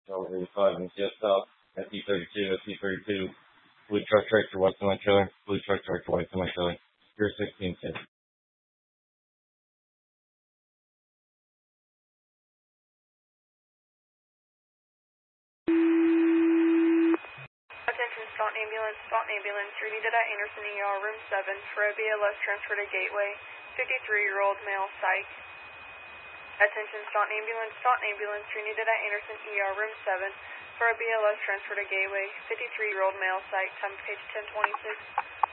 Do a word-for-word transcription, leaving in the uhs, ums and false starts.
Over eighty-five and just stop at T thirty-two, at T thirty-two. Blue truck tractor, white semi trailer. Blue truck tractor, white semi trailer. Zero sixteen six. Attention, Staunton ambulance, Staunton ambulance. You're needed at Anderson E R, room seven for a B L S transfer to Gateway. fifty-three-year-old male psych. Attention, Staunton ambulance, Staunton ambulance. You're needed at Anderson E R, room seven for a B L S transfer to Gateway. fifty-three-year-old male psych. Time of page ten twenty-six.